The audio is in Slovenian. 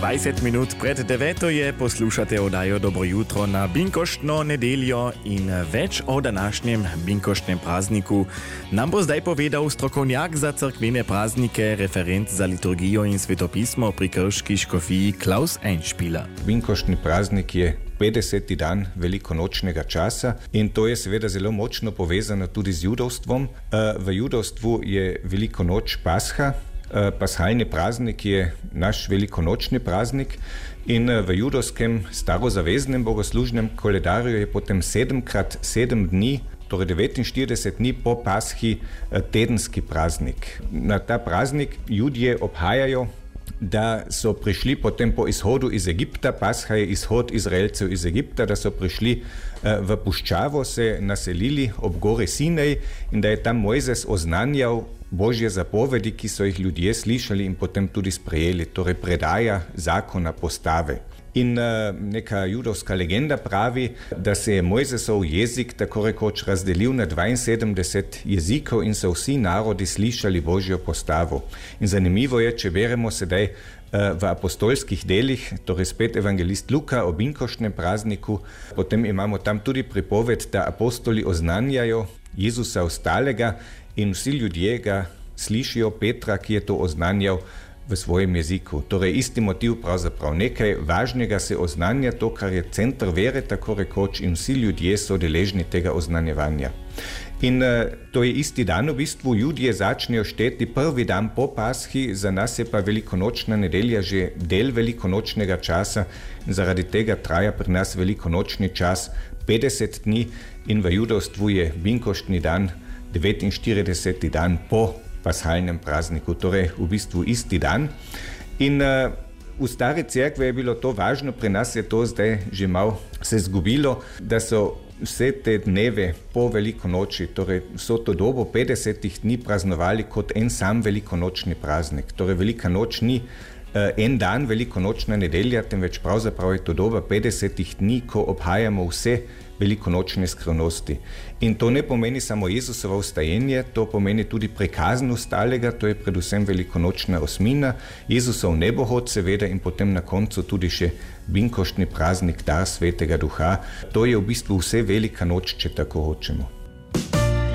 20 minut pred 9 je poslušate oddajo Dobro jutro na binkoštno nedeljo in več o današnjem binkoštnem prazniku nam bo zdaj povedal strokovnjak za cerkvene praznike, referent za liturgijo in svetopismo pri Krški škofiji Klaus Einspieler. Binkoštni praznik je 50. dan velikonočnega časa in to je seveda zelo močno povezano tudi z judovstvom. V judovstvu je veliko noč Pasha. Pashalni praznik je naš velikonočni praznik in v judovskem starozaveznem bogoslužnem koledarju je potem 7x7 dni, torej 49 dni po Pashi, tedenski praznik. Na ta praznik Judje obhajajo, da so prišli potem po izhodu iz Egipta, Pasha je izhod Izraelcev iz Egipta, da so prišli v puščavo, se naselili ob gori Sinej in da je tam Mojzes oznanjal Božje zapovedi, ki so jih ljudje slišali in potem tudi sprejeli, torej predaja zakona, postave. In neka judovska legenda pravi, da se je Mojzesov jezik tako rekoč razdelil na 72 jezikov in so vsi narodi slišali Božjo postavo. In zanimivo je, če beremo sedaj v apostolskih delih, torej spet evangelist Luka o binkoštnem prazniku, potem imamo tam tudi pripoved, da apostoli oznanjajo Jezusa ostalega in vsi ljudje ga slišijo, Petra, ki je to oznanjal v svojem jeziku. Torej isti motiv pravzaprav. Nekaj važnega se oznanja, to, kar je center vere, tako rekoč, in vsi ljudje so deležni tega oznanjevanja. In to je isti dan, v bistvu Judje začnejo šteti prvi dan po Pashi, za nas je pa velikonočna nedelja že del velikonočnega časa in zaradi tega traja pri nas velikonočni čas 50 dni in v judovstvu je binkoštni dan 49. dan po pashalnem prazniku, torej v bistvu isti dan. In v stari cerkvi je bilo to važno, pri nas je to zdaj že malo se zgubilo, da so vse te dneve po velikonoči, torej vso to dobo 50 dni praznovali kot en sam velikonočni praznik. Torej velika noč ni en dan, velikonočna nedelja, temveč pravzaprav je to doba 50 dni, ko obhajamo vse velikonočne skrivnosti. In to ne pomeni samo Jezusovo vstajenje, to pomeni tudi prikazen ostalega, to je predvsem velikonočna osmina, Jezusov nebohod seveda in potem na koncu tudi še binkoštni praznik, dar Svetega Duha. To je v bistvu vse velika noč, če tako hočemo.